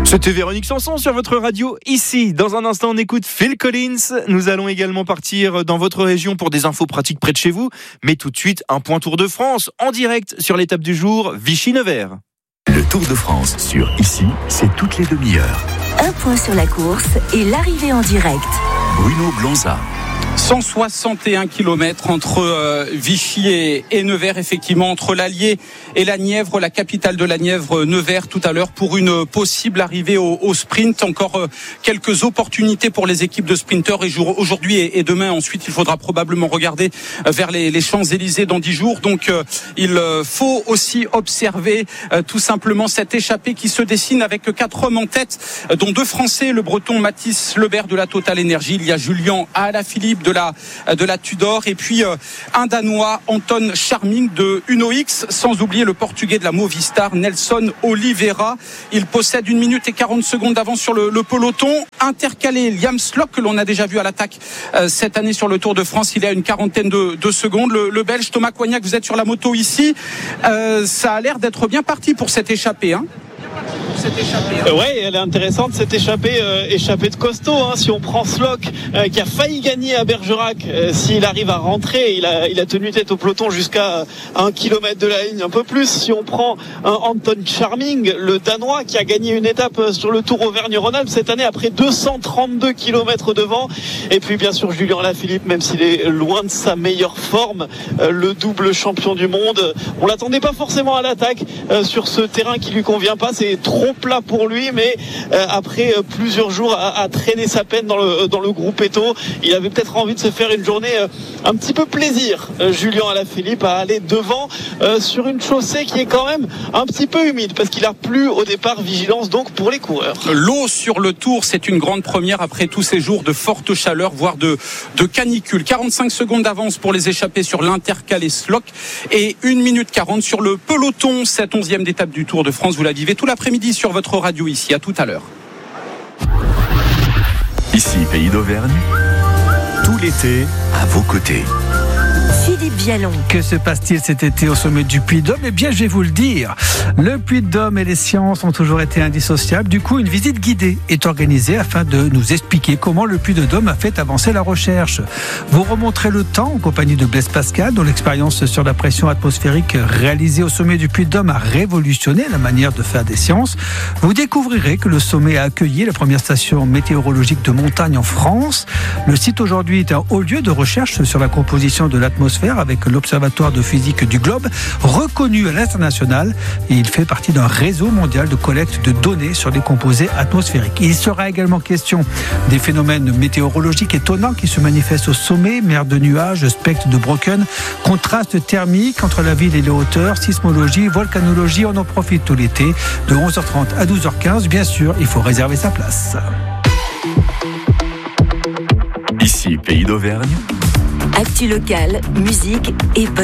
C'était Véronique Sanson sur votre radio. Ici, dans un instant, on écoute Phil Collins. Nous allons également partir dans votre région pour des infos pratiques près de chez vous. Mais tout de suite, un point Tour de France en direct sur l'étape du jour, Vichy-Nevers. Le Tour de France sur Ici, c'est toutes les demi-heures. Un point sur la course et l'arrivée en direct. Bruno Blanza. 161 km entre Vichy et Nevers, effectivement, entre l'Allier et la Nièvre, la capitale de la Nièvre, Nevers, tout à l'heure, pour une possible arrivée au sprint. Encore quelques opportunités pour les équipes de sprinteurs aujourd'hui et demain. Ensuite, il faudra probablement regarder vers les Champs-Élysées dans 10 jours. Donc, il faut aussi observer tout simplement cette échappée qui se dessine avec 4 hommes en tête, dont 2 Français, le Breton Mathis Lebert de la Total Energy. Il y a Julien Alaphilippe de la Tudor et puis un Danois, Anton Charming de Uno X, sans oublier le Portugais de la Movistar, Nelson Oliveira. Il possède 1 minute et 40 secondes d'avance sur le peloton. Intercalé, Liam Slock, que l'on a déjà vu à l'attaque cette année sur le Tour de France, il est à une quarantaine de secondes. Le Belge Thomas Coignac, vous êtes sur la moto ici. Ça a l'air d'être bien parti pour cette échappée, hein. Ouais, elle est intéressante cette échappée de costaud, hein. Si on prend Slock qui a failli gagner à Bergerac, s'il arrive à rentrer, il a tenu tête au peloton jusqu'à 1 km de la ligne, un peu plus. Si on prend Anton Charming, le Danois qui a gagné une étape sur le Tour Auvergne-Rhône-Alpes cette année après 232 km devant. Et puis bien sûr Julien Alaphilippe, même s'il est loin de sa meilleure forme, le double champion du monde. On l'attendait pas forcément à l'attaque sur ce terrain qui lui convient pas, c'est trop plat pour lui, mais après plusieurs jours à traîner sa peine dans le groupe Eto, il avait peut-être envie de se faire une journée un petit peu plaisir, Julien Alaphilippe, à aller devant sur une chaussée qui est quand même un petit peu humide parce qu'il a plu au départ. Vigilance donc pour les coureurs. L'eau sur le Tour, c'est une grande première après tous ces jours de forte chaleur, voire de canicule. 45 secondes d'avance pour les échappés sur l'Intercalé Slock et 1 minute 40 sur le peloton. Cette 11e d'étape du Tour de France, vous la vivez tout l'après-midi sur votre radio ici. À tout à l'heure. Ici, Pays d'Auvergne, tout l'été à vos côtés. Philippe Vialon. Que se passe-t-il cet été au sommet du Puy-de-Dôme ? Eh bien, je vais vous le dire. Le Puy-de-Dôme et les sciences ont toujours été indissociables. Du coup, une visite guidée est organisée afin de nous expliquer comment le Puy-de-Dôme a fait avancer la recherche. Vous remonterez le temps en compagnie de Blaise Pascal, dont l'expérience sur la pression atmosphérique réalisée au sommet du Puy-de-Dôme a révolutionné la manière de faire des sciences. Vous découvrirez que le sommet a accueilli la première station météorologique de montagne en France. Le site aujourd'hui est un haut lieu de recherche sur la composition de l'atmosphère avec l'Observatoire de physique du globe, reconnu à l'international, et il fait partie d'un réseau mondial de collecte de données sur les composés atmosphériques. Il sera également question des phénomènes météorologiques étonnants qui se manifestent au sommet, mer de nuages, spectre de Brocken, contraste thermique entre la ville et les hauteurs, sismologie, volcanologie. On en profite tout l'été de 11h30 à 12h15. Bien sûr, il faut réserver sa place. Ici, Pays d'Auvergne. Actu locale, musique et